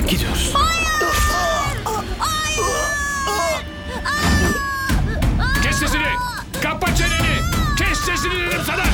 Gidiyoruz. Kes sesini! Kapa çeneni! Kes sesini dedim sana!